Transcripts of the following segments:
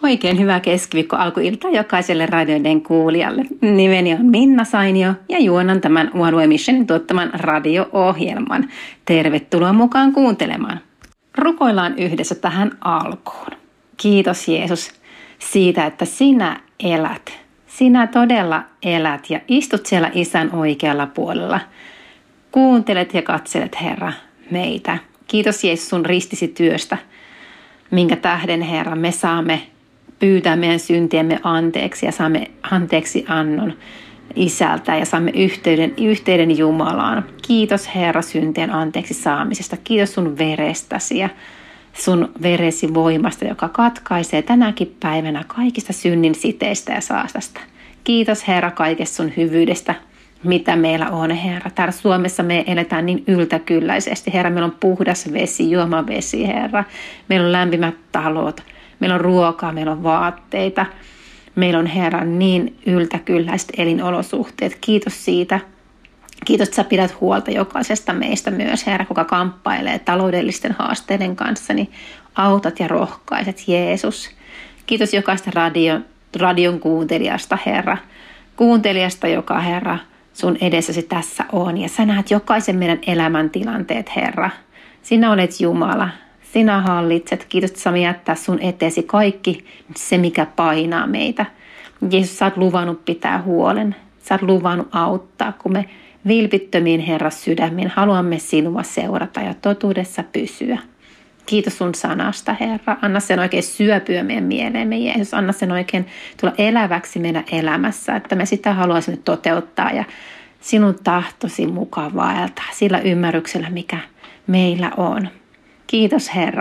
Oikein hyvää keskiviikko alkuiltaa jokaiselle radioiden kuulijalle. Nimeni on Minna Sainio ja juonan tämän One Way Missionin tuottaman radio-ohjelman. Tervetuloa mukaan kuuntelemaan. Rukoillaan yhdessä tähän alkuun. Kiitos Jeesus siitä, että sinä elät. Sinä todella elät ja istut siellä Isän oikealla puolella. Kuuntelet ja katselet, Herra, meitä. Kiitos Jeesus sun ristisi työstä, minkä tähden, Herra, me saamme pyytää meidän syntiemme anteeksi ja saamme anteeksi annon Isältä ja saamme yhteyden Jumalaan. Kiitos Herra syntien anteeksi saamisesta. Kiitos sun verestäsi ja sun veresi voimasta, joka katkaisee tänäkin päivänä kaikista synnin siteistä ja saastasta. Kiitos Herra kaikesta sun hyvyydestä, mitä meillä on, Herra. Täällä Suomessa me eletään niin yltäkylläisesti. Herra, meillä on puhdas vesi, juomavesi, Herra. Meillä on lämpimät talot, meillä on ruokaa, meillä on vaatteita. Meillä on, Herra, niin yltäkylläiset elinolosuhteet. Kiitos siitä. Kiitos, että sä pidät huolta jokaisesta meistä myös, Herra, kuka kamppailee taloudellisten haasteiden kanssa. Niin autat ja rohkaiset, Jeesus. Kiitos jokaista radion kuuntelijasta, Herra. Kuuntelijasta, joka, Herra, sun edessäsi tässä on. Ja sä näet jokaisen meidän elämäntilanteet, Herra. Sinä olet Jumala. Sinä hallitset. Kiitos, että saamme jättää sun eteesi kaikki se, mikä painaa meitä. Jeesus, sä oot luvannut pitää huolen. Sä oot luvannut auttaa, kun me vilpittömiin, Herra, sydämin haluamme sinua seurata ja totuudessa pysyä. Kiitos sun sanasta, Herra. Anna sen oikein syöpyä meidän mieleemme, Jeesus. Anna sen oikein tulla eläväksi meidän elämässä, että me sitä haluaisimme toteuttaa ja sinun tahtosi mukaan vaeltaa sillä ymmärryksellä, mikä meillä on. Kiitos, Herra.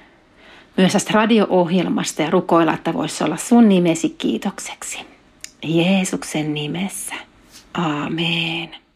Myös tästä radio-ohjelmasta ja rukoilla, että voisi olla sun nimesi kiitokseksi. Jeesuksen nimessä. Aamen.